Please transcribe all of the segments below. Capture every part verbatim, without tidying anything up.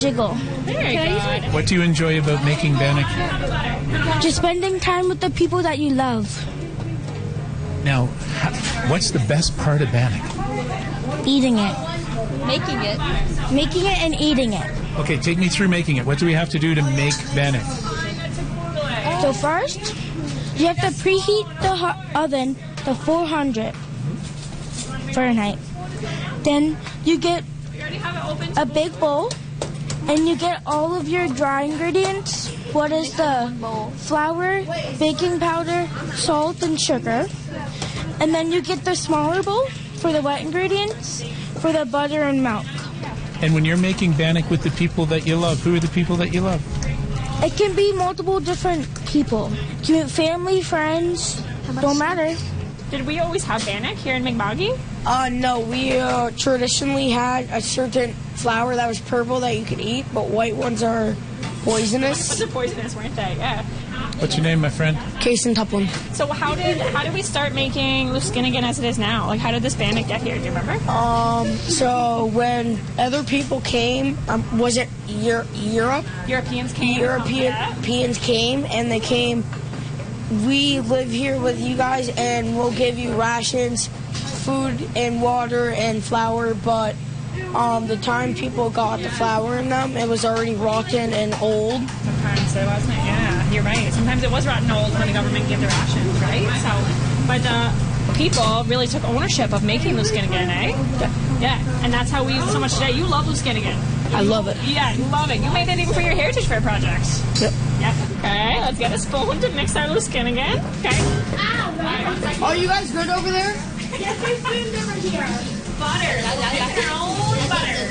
Jiggle. Very good. What do you enjoy about making bannock? Just spending time with the people that you love. Now, what's the best part of bannock? Eating it. Making it. Making it and eating it. Okay, take me through making it. What do we have to do to make bannock? So first, you have to preheat the ho- oven to four hundred Fahrenheit. Then you get a big bowl, and you get all of your dry ingredients. What is the flour, baking powder, salt, and sugar. And then you get the smaller bowl for the wet ingredients, for the butter and milk. And when you're making bannock with the people that you love, who are the people that you love? It can be multiple different people. Family, friends, don't matter. Did we always have bannock here in Mi'kma'ki? Uh, no, we uh, traditionally had a certain flour that was purple that you could eat, but white ones are poisonous. They're poisonous, weren't they? Yeah. What's your name, my friend? Kason Tuplin. So how did how did we start making Luskinnigan as it is now? Like, how did this bannock get here? Do you remember? Um, so when other people came, um, was it Euro- Europe? Europeans came. European- Yeah. Europeans came, and they came. We live here with you guys, and we'll give you rations, food and water and flour, but um, the time people got the flour in them, it was already rotten and old. Sometimes it wasn't. Yeah, you're right. Sometimes it was rotten old when the government gave the rations, right? So, but the people really took ownership of making Luskinnigan, eh? Yeah. yeah. And that's how we use it so much today. You love Luskinnigan. I love it. Yeah, you love it. You made it even for your Heritage Fair project. Yep. Yep. Okay, let's get a spoon to mix our Luskinnigan. Okay. Are you guys good over there? Yes, there's spoons over here. Butter. That's our own butter.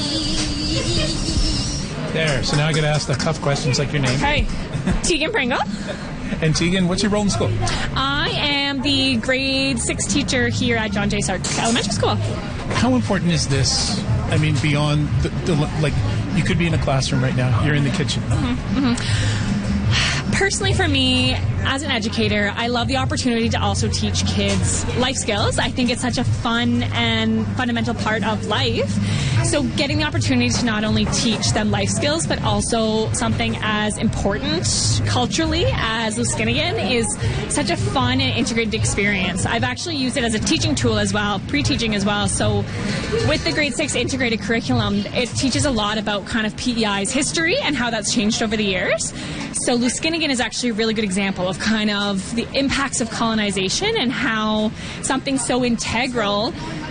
There. So now I got to ask the tough questions like your name. Okay. Tegan Pringle. And Tegan, what's your role in school? I am the grade six teacher here at John J. Sark Elementary School. How important is this? I mean, beyond the, the like, you could be in a classroom right now. You're in the kitchen. Mm-hmm, mm-hmm. Personally, for me, as an educator, I love the opportunity to also teach kids life skills. I think it's such a fun and fundamental part of life. So getting the opportunity to not only teach them life skills, but also something as important culturally as Luskinnigan is such a fun and integrated experience. I've actually used it as a teaching tool as well, pre-teaching as well. So with the grade six integrated curriculum, it teaches a lot about kind of P E I's history and how that's changed over the years. So Luskinnigan is actually a really good example of kind of the impacts of colonization and how something so integral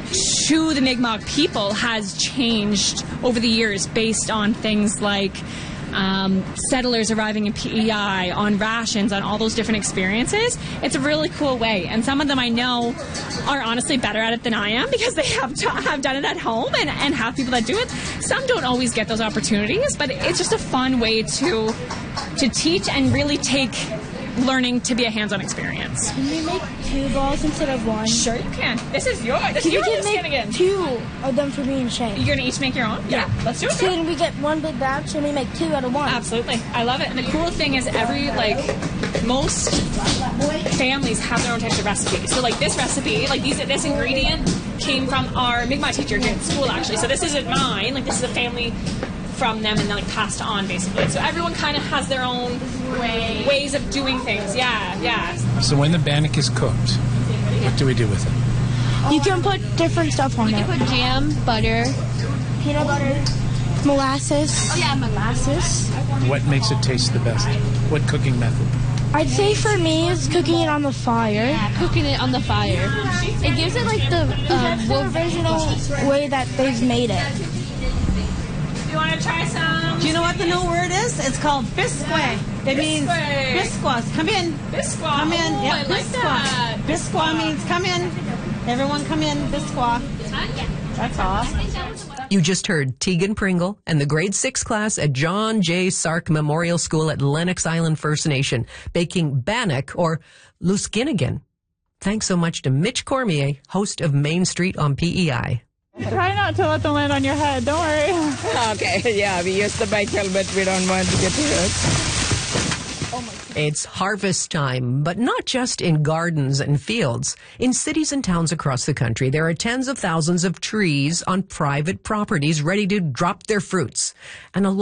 to the Mi'kmaq people has changed over the years based on things like um, settlers arriving in P E I, on rations, on all those different experiences. It's a really cool way, and some of them I know are honestly better at it than I am because they have to, have done it at home and, and have people that do it. Some don't always get those opportunities, but it's just a fun way to to teach and really take learning to be a hands-on experience. Can we make two balls instead of one? Sure you can. This is yours. This is Can your we just make Luskinnigan. two of them for me and Shane? You're going to each make your own? Yeah. Let's do it. So then we get one big batch and we make two out of one. Absolutely. I love it. And the cool thing is every, like, most families have their own types of recipes. So, like, this recipe, like, these, this ingredient came from our Mi'kmaq teacher here at school, actually. So this isn't mine. Like, this is a family from them and then, like, passed on, basically. So everyone kind of has their own Way. ways of doing things. Yeah, yeah. So when the bannock is cooked, what do we do with it? You can put different stuff on You it. can put jam, butter, Peanut butter, molasses. oh yeah, molasses. What makes it taste the best? What cooking method? I'd say for me it's cooking it on the fire. Yeah, cooking it on the fire. It gives it like the um, The original way that they've made it. You want to try some? Do you know what the new word is? It's called bisque. It means Bisque. biscuas. Come in. Bisque. Come in. Oh, Yep, I like bisque. that. Bisque means come in. Everyone come in. Bisque. That's awesome. You just heard Tegan Pringle and the grade six class at John J. Sark Memorial School at Lennox Island First Nation baking bannock or Luskinnigan. Thanks so much to Mitch Cormier, host of Main Street on P E I. Try not to let them land on your head. Don't worry. Okay, yeah, we use the bike helmet. We don't want to get hurt. It's harvest time, but not just in gardens and fields. In cities and towns across the country, there are tens of thousands of trees on private properties ready to drop their fruits. And a